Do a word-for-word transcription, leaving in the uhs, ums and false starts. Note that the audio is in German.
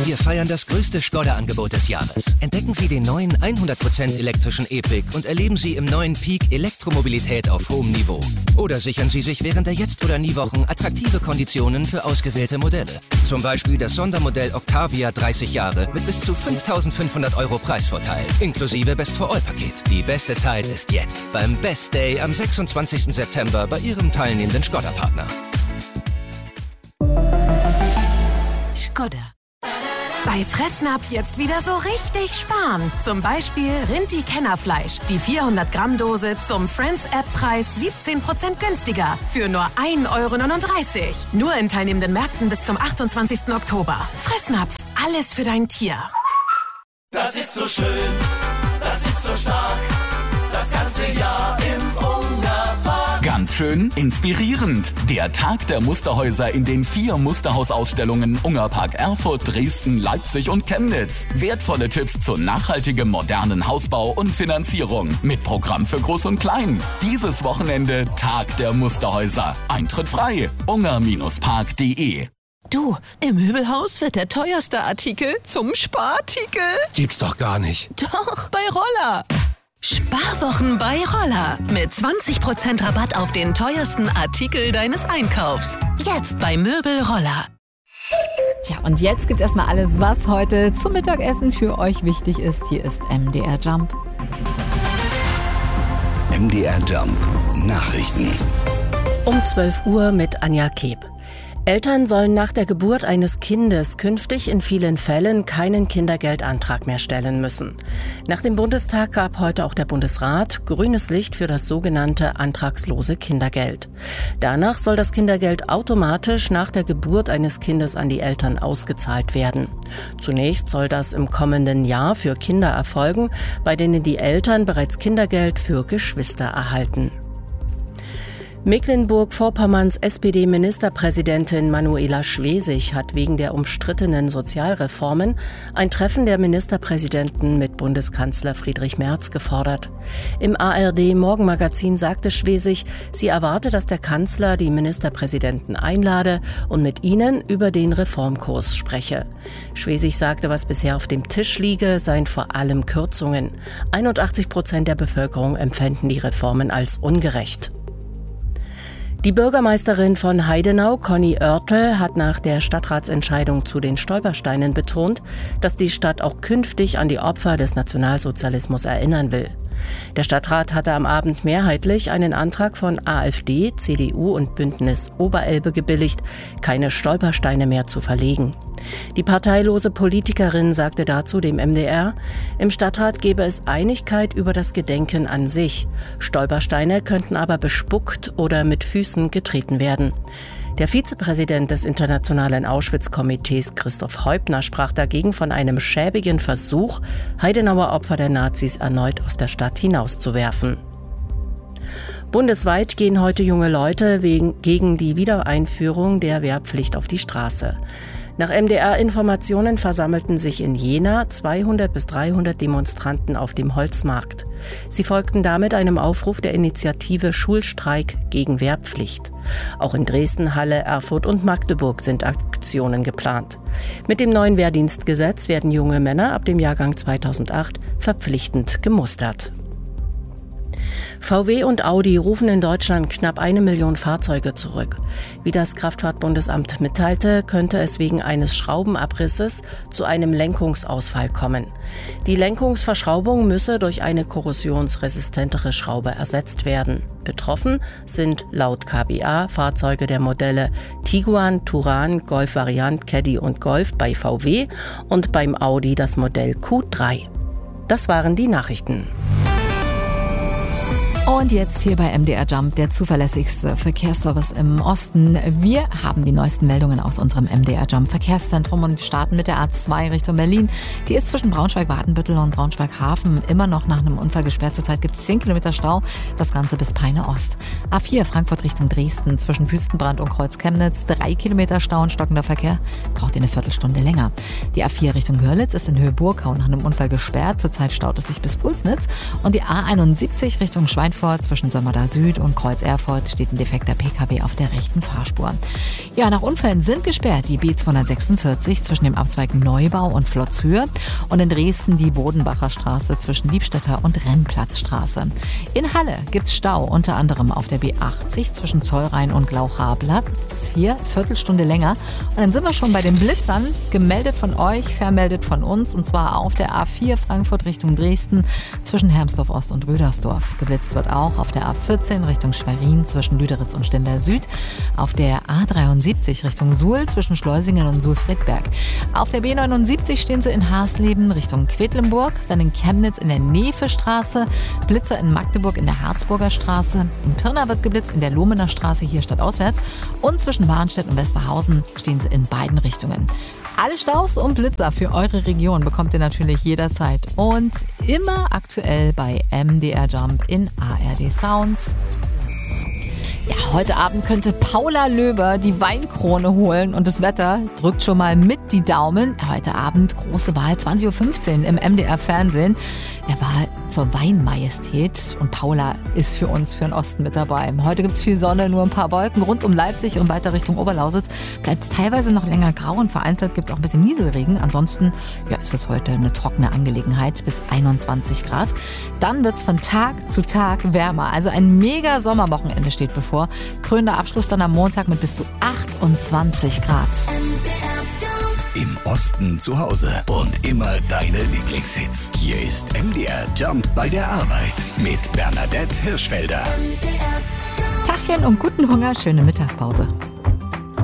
Wir feiern das größte Skoda-Angebot des Jahres. Entdecken Sie den neuen hundert Prozent elektrischen E-Pick und erleben Sie im neuen Peak Elektromobilität auf hohem Niveau. Oder sichern Sie sich während der Jetzt- oder Nie-Wochen attraktive Konditionen für ausgewählte Modelle. Zum Beispiel das Sondermodell Octavia dreißig Jahre mit bis zu fünftausendfünfhundert Euro Preisvorteil, inklusive Best-for-All-Paket. Die beste Zeit ist jetzt beim Best Day am sechsundzwanzigsten September bei Ihrem teilnehmenden Skoda-Partner. Skoda. Bei Fressnapf jetzt wieder so richtig sparen. Zum Beispiel Rinti-Kennerfleisch. Die vierhundert Gramm Dose zum Friends-App-Preis siebzehn Prozent günstiger. Für nur ein Euro neununddreißig. Nur in teilnehmenden Märkten bis zum achtundzwanzigsten Oktober. Fressnapf. Alles für dein Tier. Das ist so schön. Das ist so stark. Das ganze Jahr im Ungarpark. Ganz schön inspirierend. Der Tag der Musterhäuser in den vier Musterhausausstellungen Ungarpark Erfurt, Dresden, Leipzig und Chemnitz. Wertvolle Tipps zu nachhaltigem, modernen Hausbau und Finanzierung. Mit Programm für Groß und Klein. Dieses Wochenende Tag der Musterhäuser. Eintritt frei. ungar Park punkt de. Du, im Möbelhaus wird der teuerste Artikel zum Sparartikel. Gibt's doch gar nicht. Doch, bei Roller. Sparwochen bei Roller. Mit zwanzig Prozent Rabatt auf den teuersten Artikel deines Einkaufs. Jetzt bei Möbel Roller. Tja, und jetzt gibt's erstmal alles, was heute zum Mittagessen für euch wichtig ist. Hier ist M D R Jump. M D R Jump. Nachrichten. Um zwölf Uhr mit Anja Keb. Eltern sollen nach der Geburt eines Kindes künftig in vielen Fällen keinen Kindergeldantrag mehr stellen müssen. Nach dem Bundestag gab heute auch der Bundesrat grünes Licht für das sogenannte antragslose Kindergeld. Danach soll das Kindergeld automatisch nach der Geburt eines Kindes an die Eltern ausgezahlt werden. Zunächst soll das im kommenden Jahr für Kinder erfolgen, bei denen die Eltern bereits Kindergeld für Geschwister erhalten. Mecklenburg-Vorpommerns S P D-Ministerpräsidentin Manuela Schwesig hat wegen der umstrittenen Sozialreformen ein Treffen der Ministerpräsidenten mit Bundeskanzler Friedrich Merz gefordert. Im A R D-Morgenmagazin sagte Schwesig, sie erwarte, dass der Kanzler die Ministerpräsidenten einlade und mit ihnen über den Reformkurs spreche. Schwesig sagte, was bisher auf dem Tisch liege, seien vor allem Kürzungen. einundachtzig Prozent der Bevölkerung empfänden die Reformen als ungerecht. Die Bürgermeisterin von Heidenau, Conny Oertel, hat nach der Stadtratsentscheidung zu den Stolpersteinen betont, dass die Stadt auch künftig an die Opfer des Nationalsozialismus erinnern will. Der Stadtrat hatte am Abend mehrheitlich einen Antrag von AfD, C D U und Bündnis Oberelbe gebilligt, keine Stolpersteine mehr zu verlegen. Die parteilose Politikerin sagte dazu dem M D R, im Stadtrat gebe es Einigkeit über das Gedenken an sich. Stolpersteine könnten aber bespuckt oder mit Füßen getreten werden. Der Vizepräsident des Internationalen Auschwitz-Komitees Christoph Heubner sprach dagegen von einem schäbigen Versuch, Heidenauer Opfer der Nazis erneut aus der Stadt hinauszuwerfen. Bundesweit gehen heute junge Leute wegen, gegen die Wiedereinführung der Wehrpflicht auf die Straße. Nach M D R-Informationen versammelten sich in Jena zweihundert bis dreihundert Demonstranten auf dem Holzmarkt. Sie folgten damit einem Aufruf der Initiative Schulstreik gegen Wehrpflicht. Auch in Dresden, Halle, Erfurt und Magdeburg sind Aktionen geplant. Mit dem neuen Wehrdienstgesetz werden junge Männer ab dem Jahrgang zweitausendacht verpflichtend gemustert. V W und Audi rufen in Deutschland knapp eine Million Fahrzeuge zurück. Wie das Kraftfahrtbundesamt mitteilte, könnte es wegen eines Schraubenabrisses zu einem Lenkungsausfall kommen. Die Lenkungsverschraubung müsse durch eine korrosionsresistentere Schraube ersetzt werden. Betroffen sind laut K B A Fahrzeuge der Modelle Tiguan, Touran, Golf Variant, Caddy und Golf bei V W und beim Audi das Modell Q drei. Das waren die Nachrichten. Und jetzt hier bei M D R Jump, der zuverlässigste Verkehrsservice im Osten. Wir haben die neuesten Meldungen aus unserem M D R Jump Verkehrszentrum und wir starten mit der A zwei Richtung Berlin. Die ist zwischen Braunschweig-Wadenbüttel und Braunschweig-Hafen immer noch nach einem Unfall gesperrt. Zurzeit gibt es zehn Kilometer Stau, das Ganze bis Peine Ost. A vier Frankfurt Richtung Dresden zwischen Wüstenbrand und Kreuz Chemnitz. Drei Kilometer Stau und stockender Verkehr, braucht ihr eine Viertelstunde länger. Die A vier Richtung Görlitz ist in Höhe Burgau nach einem Unfall gesperrt. Zurzeit staut es sich bis Pulsnitz. Und die A einundsiebzig Richtung Schwein Schweinfurt zwischen Sömmerda Süd und Kreuz Erfurt steht ein defekter P K W auf der rechten Fahrspur. Ja, nach Unfällen sind gesperrt die B zweihundertsechsundvierzig zwischen dem Abzweig Neubau und Flotzhöhe und in Dresden die Bodenbacher Straße zwischen Liebstädter und Rennplatzstraße. In Halle gibt's Stau, unter anderem auf der B achtzig zwischen Zollrhein und Glaucharplatz. Hier Viertelstunde länger. Und dann sind wir schon bei den Blitzern. Gemeldet von euch, vermeldet von uns. Und zwar auf der A vier Frankfurt Richtung Dresden zwischen Hermsdorf Ost und Rüdersdorf. Geblitzt wird auch auf der A vierzehn Richtung Schwerin zwischen Lüderitz und Stendal Süd. Auf der A dreiundsiebzig Richtung Suhl zwischen Schleusingen und Suhl-Friedberg. Auf der B neunundsiebzig stehen sie in Hasleben Richtung Quedlinburg. Dann in Chemnitz in der Nefe-Straße. Blitzer in Magdeburg in der Harzburger Straße. In Pirna wird geblitzt in der Lohmener Straße hier stadtauswärts. Und zwischen Warnstedt und Westerhausen stehen sie in beiden Richtungen. Alle Staus und Blitzer für eure Region bekommt ihr natürlich jederzeit und immer aktuell bei M D R Jump in A R D Sounds. Ja, heute Abend könnte Paula Löber die Weinkrone holen und das Wetter drückt schon mal mit die Daumen. Heute Abend große Wahl, zwanzig Uhr fünfzehn im M D R Fernsehen. Der Wahl zur Weinmajestät und Paula ist für uns für den Osten mit dabei. Heute gibt es viel Sonne, nur ein paar Wolken. Rund um Leipzig und weiter Richtung Oberlausitz bleibt es teilweise noch länger grau und vereinzelt gibt es auch ein bisschen Nieselregen. Ansonsten ja, ist es heute eine trockene Angelegenheit bis einundzwanzig Grad. Dann wird es von Tag zu Tag wärmer. Also ein mega Sommerwochenende steht bevor. Krönender Abschluss dann am Montag mit bis zu achtundzwanzig Grad. Im Osten zu Hause und immer deine Lieblingshits. Hier ist M D R Jump bei der Arbeit mit Bernadette Hirschfelder. Tachchen und guten Hunger, schöne Mittagspause.